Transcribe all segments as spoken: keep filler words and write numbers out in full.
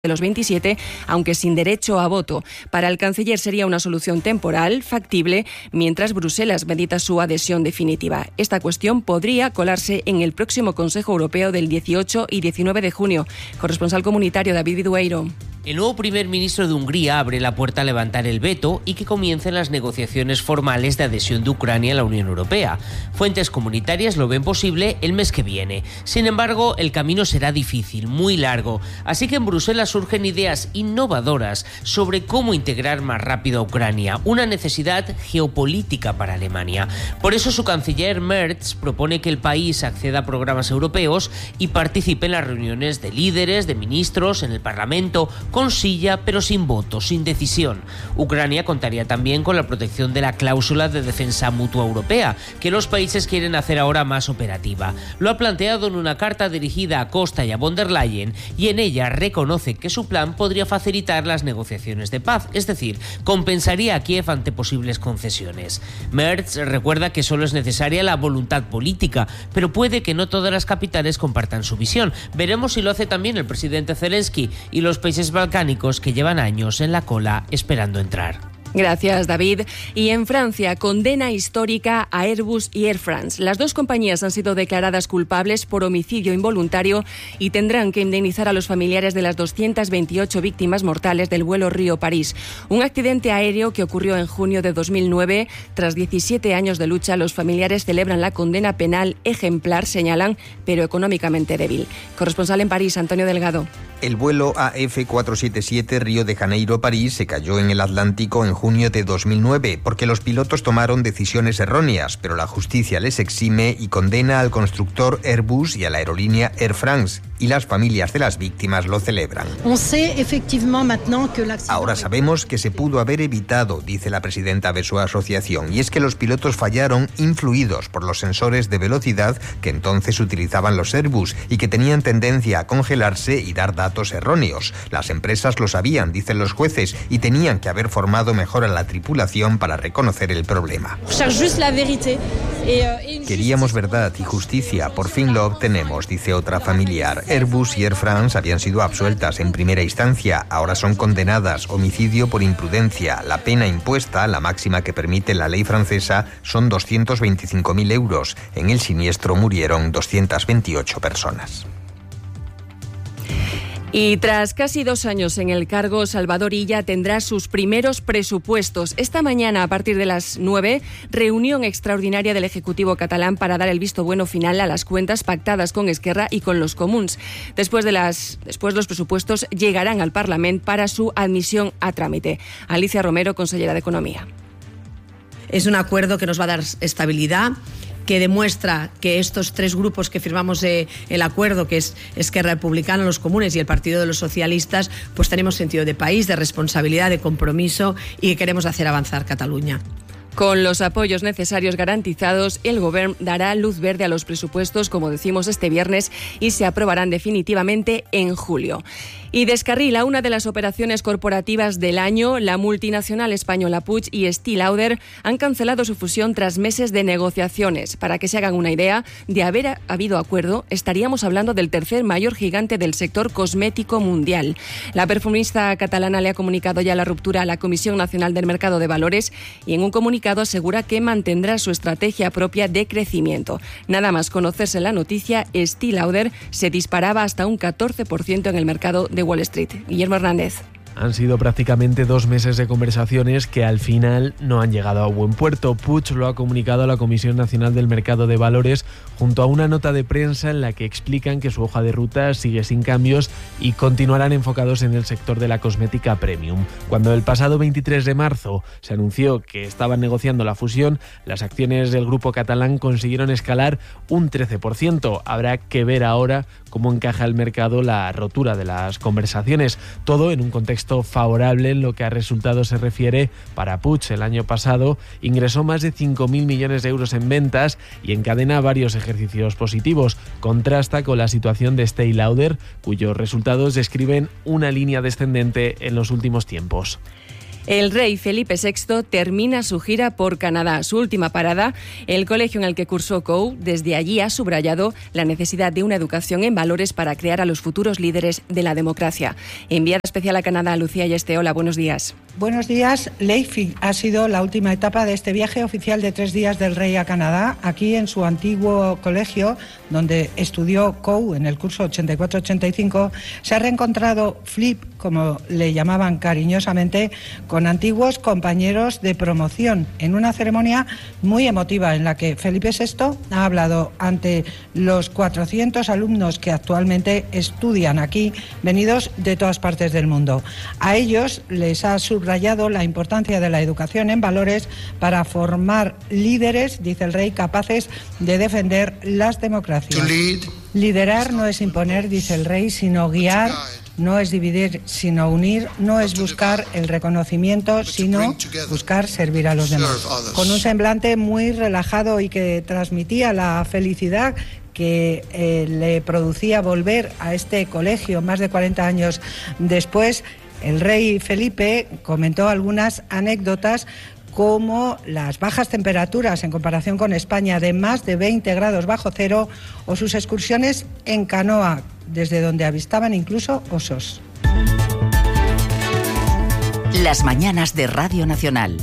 de los veintisiete, aunque sin derecho a voto. Para el canciller sería una solución temporal, factible, mientras Bruselas medita su adhesión definitiva. Esta cuestión podría colarse en el próximo Consejo Europeo del dieciocho y diecinueve de junio. Corresponsal comunitario David Vidueiro. El nuevo primer ministro de Hungría abre la puerta a levantar el veto y que comiencen las negociaciones formales de adhesión de Ucrania a la Unión Europea. Fuentes comunitarias lo ven posible el mes que viene. Sin embargo, el camino será difícil, muy largo. Así que en Bruselas surgen ideas innovadoras sobre cómo integrar más rápido a Ucrania, una necesidad geopolítica para Alemania. Por eso su canciller Merz propone que el país acceda a programas europeos y participe en las reuniones de líderes, de ministros, en el Parlamento, con silla pero sin voto, sin decisión. Ucrania contaría también con la protección de la cláusula de defensa mutua europea, que los países quieren hacer ahora más operativa. Lo ha planteado en una carta dirigida a Costa y a von der Leyen, y en ella reconoce que su plan podría facilitar las negociaciones de paz, es decir, compensaría a Kiev ante posibles concesiones. Merz recuerda que solo es necesaria la voluntad política, pero puede que no todas las capitales compartan su visión. Veremos si lo hace también el presidente Zelensky y los países balcánicos que llevan años en la cola esperando entrar. Gracias, David. Y en Francia, condena histórica a Airbus y Air France. Las dos compañías han sido declaradas culpables por homicidio involuntario y tendrán que indemnizar a los familiares de las doscientas veintiocho víctimas mortales del vuelo Río-París. Un accidente aéreo que ocurrió en junio de dos mil nueve. Tras diecisiete años de lucha, los familiares celebran la condena penal ejemplar, señalan, pero económicamente débil. Corresponsal en París, Antonio Delgado. El vuelo A F cuatrocientos setenta y siete Río de Janeiro-París se cayó en el Atlántico en junio de dos mil nueve porque los pilotos tomaron decisiones erróneas, pero la justicia les exime y condena al constructor Airbus y a la aerolínea Air France, y las familias de las víctimas lo celebran. Ahora sabemos que se pudo haber evitado, dice la presidenta de su asociación, y es que los pilotos fallaron influidos por los sensores de velocidad que entonces utilizaban los Airbus y que tenían tendencia a congelarse y dar datos erróneos. Las empresas lo sabían, dicen los jueces, y tenían que haber formado mejor a la tripulación para reconocer el problema. Queríamos verdad y justicia, por fin lo obtenemos, dice otra familiar. Airbus y Air France habían sido absueltas en primera instancia, ahora son condenadas, homicidio por imprudencia. La pena impuesta, la máxima que permite la ley francesa, son doscientos veinticinco mil euros. En el siniestro murieron doscientas veintiocho personas. Y tras casi dos años en el cargo, Salvador Illa tendrá sus primeros presupuestos. Esta mañana, a partir de las nueve, reunión extraordinaria del Ejecutivo catalán para dar el visto bueno final a las cuentas pactadas con Esquerra y con los Comuns. Después, de las, después los presupuestos llegarán al Parlamento para su admisión a trámite. Alicia Romero, consellera de Economía. Es un acuerdo que nos va a dar estabilidad, que demuestra que estos tres grupos que firmamos eh, el acuerdo, que es Esquerra Republicana, los Comunes y el Partido de los Socialistas, pues tenemos sentido de país, de responsabilidad, de compromiso y que queremos hacer avanzar Cataluña. Con los apoyos necesarios garantizados, el Gobierno dará luz verde a los presupuestos, como decimos, este viernes, y se aprobarán definitivamente en julio. Y descarrila una de las operaciones corporativas del año. La multinacional española Puig y Estée Lauder han cancelado su fusión tras meses de negociaciones. Para que se hagan una idea, de haber habido acuerdo, estaríamos hablando del tercer mayor gigante del sector cosmético mundial. La perfumista catalana le ha comunicado ya la ruptura a la Comisión Nacional del Mercado de Valores y en un comunicado asegura que mantendrá su estrategia propia de crecimiento. Nada más conocerse la noticia, Estée Lauder se disparaba hasta un catorce por ciento en el mercado de Wall Street. Guillermo Hernández. Han sido prácticamente dos meses de conversaciones que al final no han llegado a buen puerto. Puig lo ha comunicado a la Comisión Nacional del Mercado de Valores junto a una nota de prensa en la que explican que su hoja de ruta sigue sin cambios y continuarán enfocados en el sector de la cosmética premium. Cuando el pasado veintitrés de marzo se anunció que estaban negociando la fusión, las acciones del grupo catalán consiguieron escalar un trece por ciento. Habrá que ver ahora cómo encaja el mercado la rotura de las conversaciones. Todo en un contexto favorable en lo que a resultados se refiere para Puig. El año pasado ingresó más de cinco mil millones de euros en ventas y encadena varios ejercicios positivos. Contrasta con la situación de Estée Lauder, cuyos resultados describen una línea descendente en los últimos tiempos. El rey Felipe sexto termina su gira por Canadá. Su última parada, el colegio en el que cursó Coe. Desde allí ha subrayado la necesidad de una educación en valores para crear a los futuros líderes de la democracia. Enviada especial a Canadá, Lucía Yeste. Hola, buenos días. Buenos días. Leipzig ha sido la última etapa de este viaje oficial de tres días del rey a Canadá. Aquí en su antiguo colegio, donde estudió Coe en el curso ochenta y cuatro ochenta y cinco, se ha reencontrado Flip, como le llamaban cariñosamente, con antiguos compañeros de promoción, en una ceremonia muy emotiva en la que Felipe sexto ha hablado ante los cuatrocientos alumnos que actualmente estudian aquí, venidos de todas partes del mundo. A ellos les ha subrayado la importancia de la educación en valores para formar líderes, dice el rey, capaces de defender las democracias. Liderar no es imponer, dice el rey, sino guiar. No es dividir, sino unir. No es buscar el reconocimiento, sino buscar servir a los demás. Con un semblante muy relajado y que transmitía la felicidad que eh, le producía volver a este colegio más de cuarenta años después, el rey Felipe comentó algunas anécdotas, como las bajas temperaturas en comparación con España de más de veinte grados bajo cero, o sus excursiones en canoa, desde donde avistaban incluso osos. Las mañanas de Radio Nacional.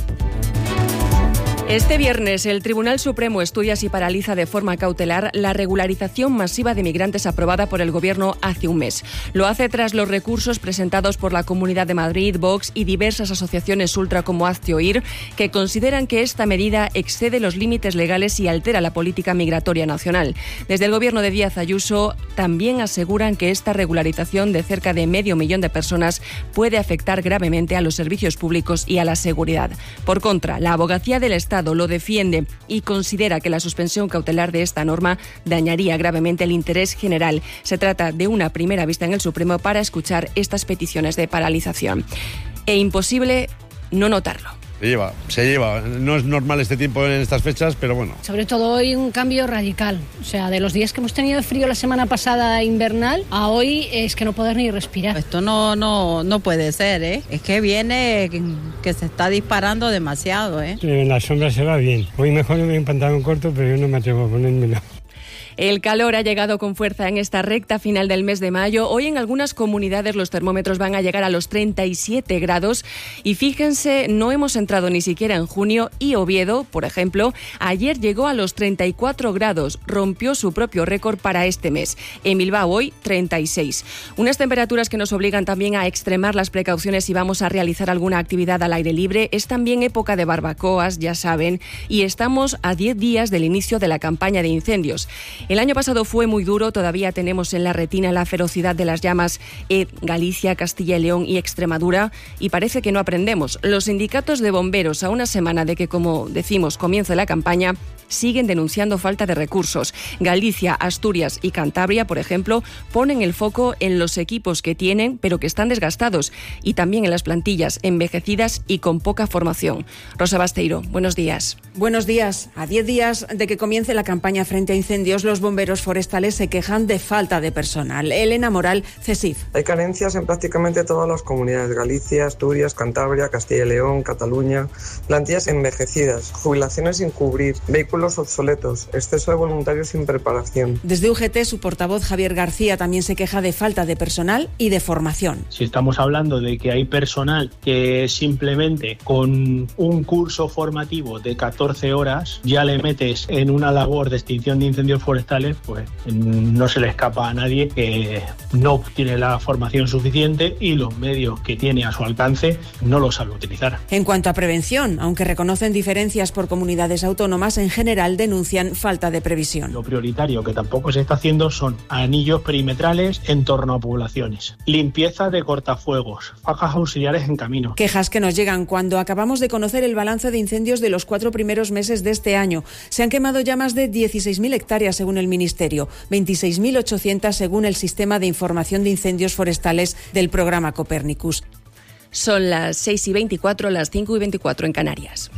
Este viernes, el Tribunal Supremo estudia si paraliza de forma cautelar la regularización masiva de migrantes aprobada por el Gobierno hace un mes. Lo hace tras los recursos presentados por la Comunidad de Madrid, Vox y diversas asociaciones ultra como Hazte Oír, que consideran que esta medida excede los límites legales y altera la política migratoria nacional. Desde el Gobierno de Díaz Ayuso también aseguran que esta regularización de cerca de medio millón de personas puede afectar gravemente a los servicios públicos y a la seguridad. Por contra, la Abogacía del Estado lo defiende y considera que la suspensión cautelar de esta norma dañaría gravemente el interés general. Se trata de una primera vista en el Supremo para escuchar estas peticiones de paralización. E imposible no notarlo. Se lleva, se lleva. No es normal este tiempo en estas fechas, pero bueno. Sobre todo hoy un cambio radical. O sea, de los días que hemos tenido de frío la semana pasada invernal, a hoy es que no poder ni respirar. Esto no, no, no puede ser, ¿eh? Es que viene que, que se está disparando demasiado, ¿eh? En la sombra se va bien. Hoy mejor me voy en pantalón corto, pero yo no me atrevo a ponérmelo. El calor ha llegado con fuerza en esta recta final del mes de mayo. Hoy en algunas comunidades los termómetros van a llegar a los treinta y siete grados y fíjense, no hemos entrado ni siquiera en junio y Oviedo, por ejemplo, ayer llegó a los treinta y cuatro grados, rompió su propio récord para este mes. En Bilbao hoy treinta y seis. Unas temperaturas que nos obligan también a extremar las precauciones si vamos a realizar alguna actividad al aire libre. Es también época de barbacoas, ya saben, y estamos a diez días del inicio de la campaña de incendios. El año pasado fue muy duro, todavía tenemos en la retina la ferocidad de las llamas en Galicia, Castilla y León y Extremadura, y parece que no aprendemos. Los sindicatos de bomberos, a una semana de que, como decimos, comience la campaña, siguen denunciando falta de recursos. Galicia, Asturias y Cantabria, por ejemplo, ponen el foco en los equipos que tienen, pero que están desgastados, y también en las plantillas envejecidas y con poca formación. Rosa Basteiro, buenos días. Buenos días. A diez días de que comience la campaña frente a incendios, los bomberos forestales se quejan de falta de personal. Elena Moral, CESIF. Hay carencias en prácticamente todas las comunidades: Galicia, Asturias, Cantabria, Castilla y León, Cataluña. Plantillas envejecidas, jubilaciones sin cubrir, vehículos obsoletos, exceso de voluntarios sin preparación. Desde U G T, su portavoz Javier García también se queja de falta de personal y de formación. Si estamos hablando de que hay personal que simplemente con un curso formativo de catorce horas ya le metes en una labor de extinción de incendios forestales, pues no se le escapa a nadie que no tiene la formación suficiente y los medios que tiene a su alcance no los sabe utilizar. En cuanto a prevención, aunque reconocen diferencias por comunidades autónomas, en general denuncian falta de previsión. Lo prioritario que tampoco se está haciendo son anillos perimetrales en torno a poblaciones, limpieza de cortafuegos, fajas auxiliares en camino. Quejas que nos llegan cuando acabamos de conocer el balance de incendios de los cuatro primeros meses de este año. Se han quemado ya más de dieciséis mil hectáreas según el Ministerio, veintiséis mil ochocientas según el Sistema de Información de Incendios Forestales del programa Copernicus. Son las seis y veinticuatro, las cinco y veinticuatro en Canarias.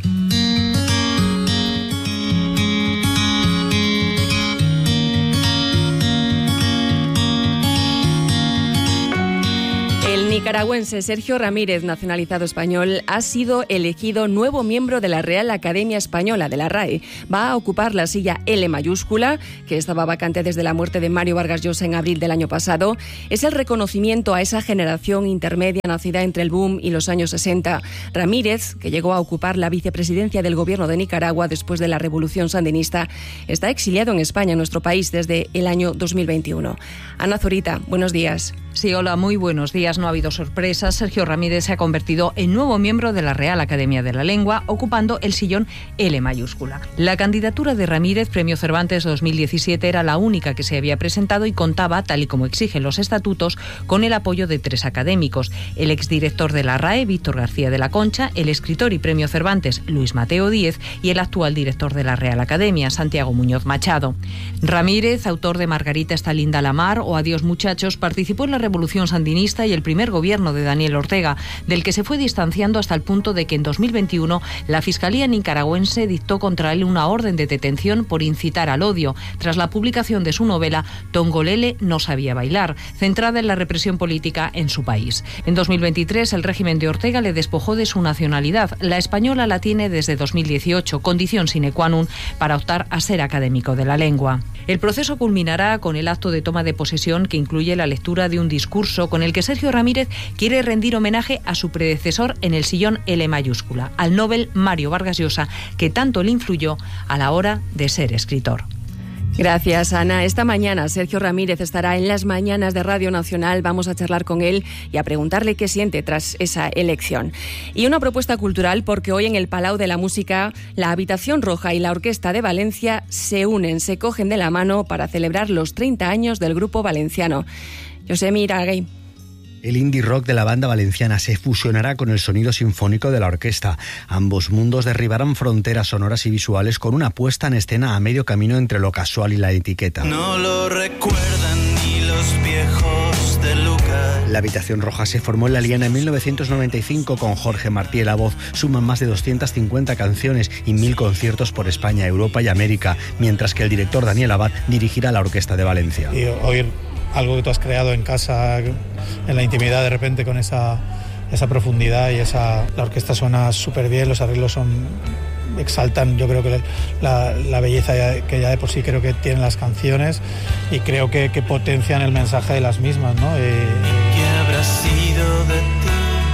nicaragüense Sergio Ramírez, nacionalizado español, ha sido elegido nuevo miembro de la Real Academia Española, de la R A E. Va a ocupar la silla L mayúscula, que estaba vacante desde la muerte de Mario Vargas Llosa en abril del año pasado. Es el reconocimiento a esa generación intermedia nacida entre el boom y los años sesenta. Ramírez, que llegó a ocupar la vicepresidencia del gobierno de Nicaragua después de la revolución sandinista, está exiliado en España, en nuestro país, desde el año dos mil veintiuno. Ana Zorita, buenos días. Sí, hola, muy buenos días. No ha habido sorpresas. Sergio Ramírez se ha convertido en nuevo miembro de la Real Academia de la Lengua, ocupando el sillón L mayúscula. La candidatura de Ramírez, Premio Cervantes dos mil diecisiete, era la única que se había presentado y contaba, tal y como exigen los estatutos, con el apoyo de tres académicos: el exdirector de la R A E, Víctor García de la Concha, el escritor y Premio Cervantes, Luis Mateo Díez, y el actual director de la Real Academia, Santiago Muñoz Machado. Ramírez, autor de Margarita está linda la mar o Adiós muchachos, participó en la Revolución Sandinista y el primer gobierno de Daniel Ortega, del que se fue distanciando hasta el punto de que en dos mil veintiuno la Fiscalía nicaragüense dictó contra él una orden de detención por incitar al odio, tras la publicación de su novela Tongolele no sabía bailar, centrada en la represión política en su país. En dos mil veintitrés el régimen de Ortega le despojó de su nacionalidad. La española la tiene desde dos mil dieciocho, condición sine qua non para optar a ser académico de la lengua. El proceso culminará con el acto de toma de posesión, que incluye la lectura de un discurso con el que Sergio Ramírez quiere rendir homenaje a su predecesor en el sillón L mayúscula, al Nobel Mario Vargas Llosa, que tanto le influyó a la hora de ser escritor. Gracias, Ana. Esta mañana Sergio Ramírez estará en las mañanas de Radio Nacional. Vamos a charlar con él y a preguntarle qué siente tras esa elección. Y una propuesta cultural, porque hoy en el Palau de la Música, la Habitación Roja y la Orquesta de Valencia se unen, se cogen de la mano para celebrar los treinta años del grupo valenciano. Josemi Iraguey. El indie rock de la banda valenciana se fusionará con el sonido sinfónico de la orquesta. Ambos mundos derribarán fronteras sonoras y visuales con una puesta en escena a medio camino entre lo casual y la etiqueta. No lo recuerdan ni los viejos de Lucas. La Habitación Roja se formó en La Liana en mil novecientos noventa y cinco con Jorge Martí en la voz. Suman más de doscientas cincuenta canciones y mil conciertos por España, Europa y América, mientras que el director Daniel Abad dirigirá la Orquesta de Valencia. Y oír algo que tú has creado en casa, en la intimidad, de repente con esa, esa profundidad y esa... La orquesta suena súper bien, los arreglos son... exaltan, yo creo que la, la belleza ya, que ya de por sí creo que tienen las canciones, y creo que, que potencian el mensaje de las mismas, ¿no? Y, ¿Qué habrá sido de ti?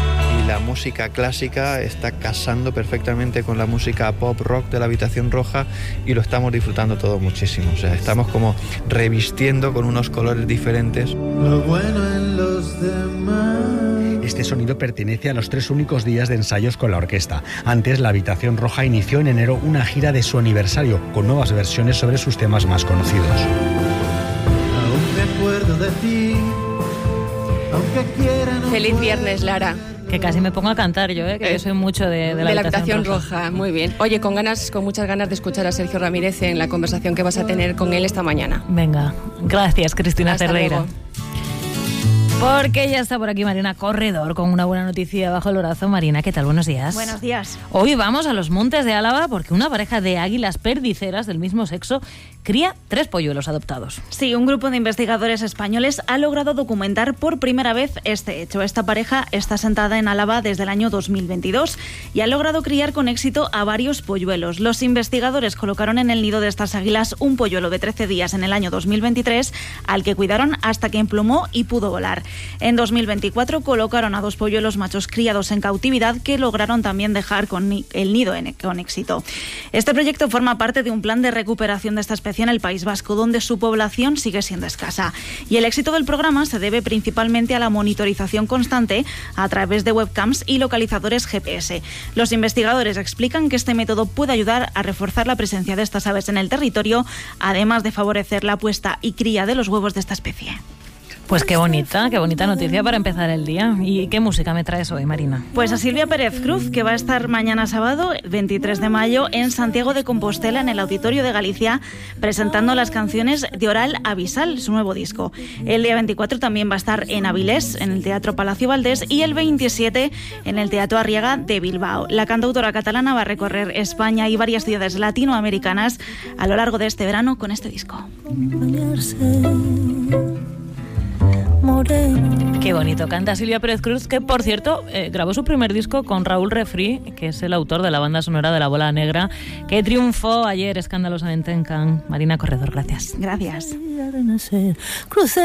La música clásica está casando perfectamente con la música pop rock de la Habitación Roja y lo estamos disfrutando todo muchísimo. O sea, estamos como revistiendo con unos colores diferentes. Lo bueno en los demás. Este sonido pertenece a los tres únicos días de ensayos con la orquesta. Antes, la Habitación Roja inició en enero una gira de su aniversario con nuevas versiones sobre sus temas más conocidos. Aún me acuerdo de ti, aunque quiera no Feliz viernes, Lara. Que casi me pongo a cantar yo, ¿eh? que eh, yo soy mucho de, de la, de la Habitación, habitación roja. roja. Muy bien. Oye, con ganas, con muchas ganas de escuchar a Sergio Ramírez en la conversación que vas a tener con él esta mañana. Venga, gracias, Cristina Hasta Ferreira. Luego. Porque ya está por aquí Marina Corredor con una buena noticia bajo el brazo. Marina, ¿qué tal? Buenos días. Buenos días. Hoy vamos a los Montes de Álava porque una pareja de águilas perdiceras del mismo sexo cría tres polluelos adoptados. Sí, un grupo de investigadores españoles ha logrado documentar por primera vez este hecho. Esta pareja está sentada en Álava desde el año dos mil veintidós y ha logrado criar con éxito a varios polluelos. Los investigadores colocaron en el nido de estas águilas un polluelo de trece días en el año dos mil veintitrés, al que cuidaron hasta que emplumó y pudo volar. En dos mil veinticuatro colocaron a dos polluelos machos criados en cautividad que lograron también dejar con el nido con éxito. Este proyecto forma parte de un plan de recuperación de esta especie en el País Vasco, donde su población sigue siendo escasa. Y el éxito del programa se debe principalmente a la monitorización constante a través de webcams y localizadores G P S. Los investigadores explican que este método puede ayudar a reforzar la presencia de estas aves en el territorio, además de favorecer la puesta y cría de los huevos de esta especie. Pues qué bonita, qué bonita noticia para empezar el día. ¿Y qué música me traes hoy, Marina? Pues a Silvia Pérez Cruz, que va a estar mañana sábado, veintitrés de mayo, en Santiago de Compostela, en el Auditorio de Galicia, presentando las canciones de Oral Avisal, su nuevo disco. El día veinticuatro también va a estar en Avilés, en el Teatro Palacio Valdés, y el veintisiete en el Teatro Arriaga de Bilbao. La cantautora catalana va a recorrer España y varias ciudades latinoamericanas a lo largo de este verano con este disco. morena. Qué bonito canta Silvia Pérez Cruz, que por cierto eh, grabó su primer disco con Raúl Refri, que es el autor de la banda sonora de La Bola Negra, que triunfó ayer escandalosamente en Cannes. Marina Corredor, gracias. Gracias. Crucé